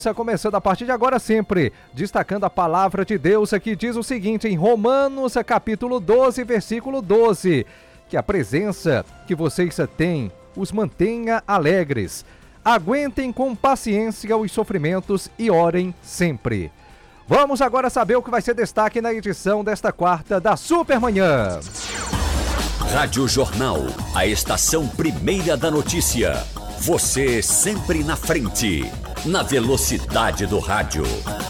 Começando a partir de agora sempre, destacando a palavra de Deus que diz o seguinte em Romanos capítulo 12, versículo 12, que a presença que vocês têm os mantenha alegres, aguentem com paciência os sofrimentos e orem sempre. Vamos agora saber o que vai ser destaque na edição desta quarta da Supermanhã. Rádio Jornal, a estação primeira da notícia. Você sempre na frente, na velocidade do rádio.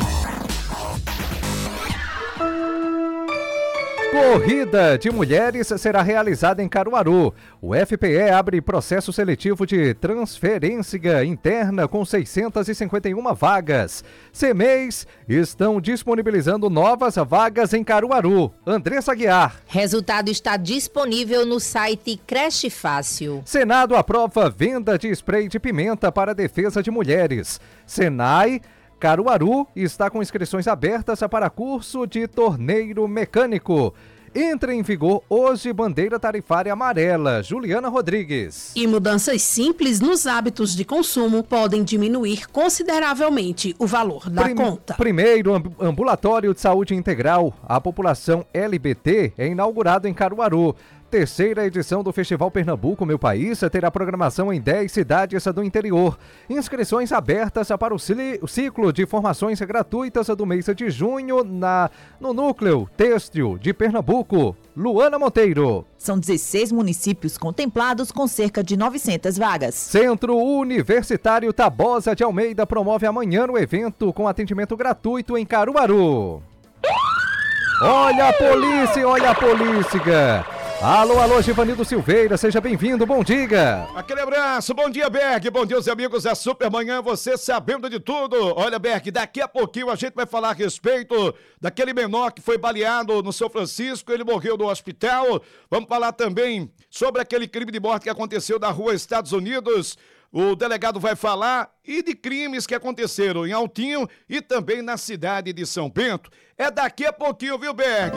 Corrida de mulheres será realizada em Caruaru. O FPE abre processo seletivo de transferência interna com 651 vagas. CEMEIs estão disponibilizando novas vagas em Caruaru. Andressa Guiar. Resultado está disponível no site Creche Fácil. Senado aprova venda de spray de pimenta para defesa de mulheres. Senai Caruaru está com inscrições abertas para curso de torneiro mecânico. Entra em vigor hoje bandeira tarifária amarela. Juliana Rodrigues. E mudanças simples nos hábitos de consumo podem diminuir consideravelmente o valor da conta. Primeiro ambulatório de saúde integral à população LGBT é inaugurado em Caruaru. Terceira edição do Festival Pernambuco Meu País terá programação em 10 cidades do interior. Inscrições abertas para o ciclo de formações gratuitas do mês de junho no Núcleo Têxtil de Pernambuco. Luana Monteiro. São 16 municípios contemplados com cerca de 900 vagas. Centro Universitário Tabosa de Almeida promove amanhã o evento com atendimento gratuito em Caruaru. Olha a polícia, olha a polícia! Alô, alô, Givanildo Silveira, seja bem-vindo, bom dia. Aquele abraço, bom dia, Berg, bom dia, os amigos da Supermanhã, você sabendo de tudo. Olha, Berg, daqui a pouquinho a gente vai falar a respeito daquele menor que foi baleado no São Francisco, ele morreu no hospital. Vamos falar também sobre aquele crime de morte que aconteceu na rua Estados Unidos. O delegado vai falar e de crimes que aconteceram em Altinho e também na cidade de São Bento. É daqui a pouquinho, viu, Berg?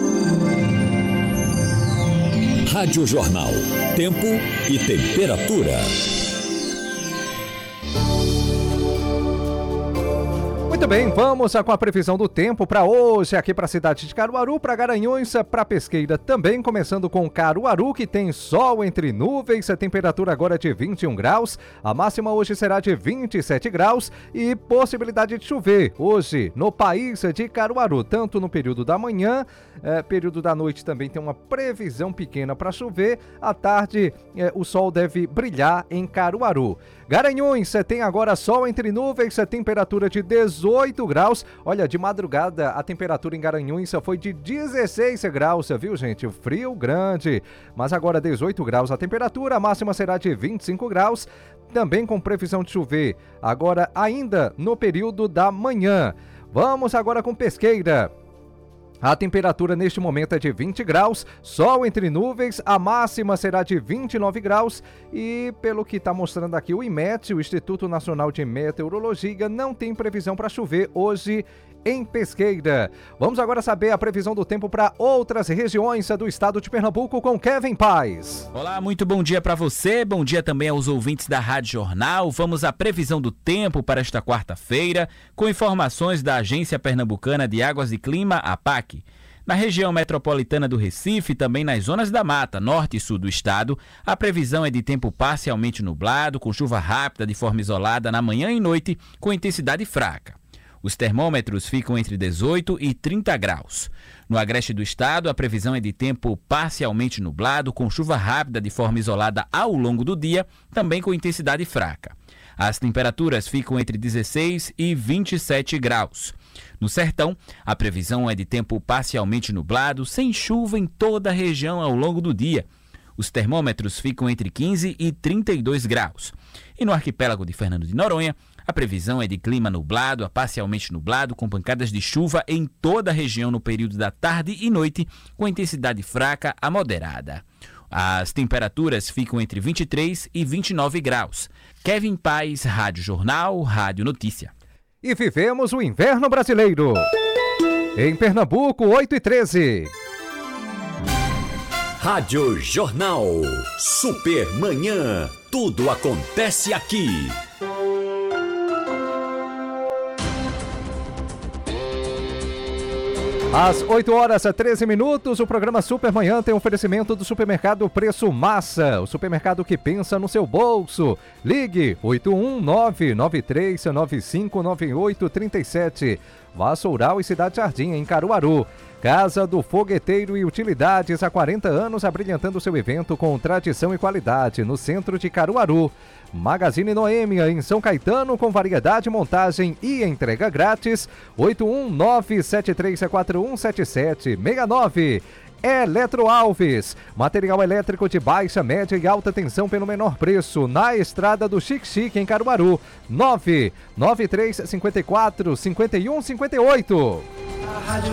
Rádio Jornal, tempo e temperatura. Muito bem, vamos com a previsão do tempo para hoje aqui para a cidade de Caruaru, para Garanhuns, para Pesqueira também, começando com Caruaru, que tem sol entre nuvens, a temperatura agora é de 21 graus, a máxima hoje será de 27 graus e possibilidade de chover hoje no país de Caruaru, tanto no período da manhã, período da noite também tem uma previsão pequena para chover, à tarde o sol deve brilhar em Caruaru. Garanhuns tem agora sol entre nuvens, a temperatura de 18 graus. Olha, de madrugada a temperatura em Garanhuns foi de 16 graus, viu, gente? Frio grande. Mas agora 18 graus a temperatura, a máxima será de 25 graus, também com previsão de chover. Agora ainda no período da manhã. Vamos agora com Pesqueira. A temperatura neste momento é de 20 graus, sol entre nuvens, a máxima será de 29 graus e pelo que está mostrando aqui o IMET, o Instituto Nacional de Meteorologia, não tem previsão para chover hoje em Pesqueira. Vamos agora saber a previsão do tempo para outras regiões do estado de Pernambuco com Kevin Paz. Olá, muito bom dia para você, bom dia também aos ouvintes da Rádio Jornal. Vamos à previsão do tempo para esta quarta-feira, com informações da Agência Pernambucana de Águas e Clima, APAC. Na região metropolitana do Recife e também nas zonas da mata, norte e sul do estado, a previsão é de tempo parcialmente nublado, com chuva rápida de forma isolada na manhã e noite, com intensidade fraca. Os termômetros ficam entre 18 e 30 graus. No agreste do estado, a previsão é de tempo parcialmente nublado, com chuva rápida de forma isolada ao longo do dia, também com intensidade fraca. As temperaturas ficam entre 16 e 27 graus. No sertão, a previsão é de tempo parcialmente nublado, sem chuva em toda a região ao longo do dia. Os termômetros ficam entre 15 e 32 graus. E no arquipélago de Fernando de Noronha, a previsão é de clima nublado a parcialmente nublado, com pancadas de chuva em toda a região no período da tarde e noite, com intensidade fraca a moderada. As temperaturas ficam entre 23 e 29 graus. Kevin Paz, Rádio Jornal, Rádio Notícia. E vivemos o inverno brasileiro. Em Pernambuco, 8h13. Rádio Jornal. Supermanhã. Tudo acontece aqui. Às 8h13, o programa Supermanhã tem um oferecimento do supermercado Preço Massa, o supermercado que pensa no seu bolso. Ligue 81993959837. Vassoural e Cidade Jardim, em Caruaru. Casa do Fogueteiro e Utilidades, há 40 anos, abrilhantando seu evento com tradição e qualidade, no centro de Caruaru. Magazine Noêmia, em São Caetano, com variedade, montagem e entrega grátis. 81973417769. Eletro Alves, material elétrico de baixa, média e alta tensão pelo menor preço, na estrada do Xique-Xique, em Caruaru. 993545158.